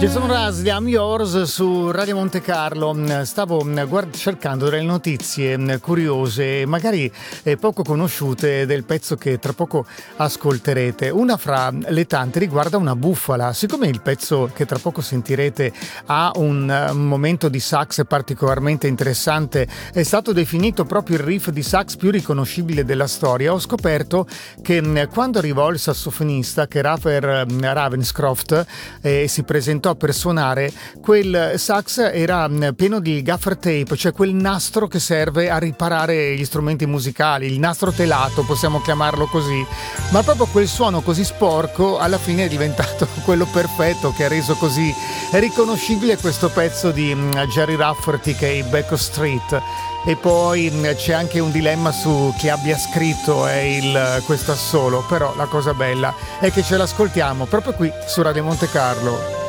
Jason Mraz, I'm Yours su Radio Monte Carlo. Stavo cercando delle notizie curiose, magari poco conosciute, del pezzo che tra poco ascolterete. Una fra le tante riguarda una bufala. Siccome il pezzo che tra poco sentirete ha un momento di sax particolarmente interessante, è stato definito proprio il riff di sax più riconoscibile della storia, ho scoperto che quando arrivò il sassofonista, che Raphael Ravenscroft, si presentò per suonare, quel sax era pieno di gaffer tape, cioè quel nastro che serve a riparare gli strumenti musicali, il nastro telato, possiamo chiamarlo così, ma proprio quel suono così sporco alla fine è diventato quello perfetto che ha reso così riconoscibile questo pezzo di Jerry Rafferty, che è i Back Street. E poi c'è anche un dilemma su chi abbia scritto questo assolo, però la cosa bella è che ce l'ascoltiamo proprio qui su Radio Monte Carlo.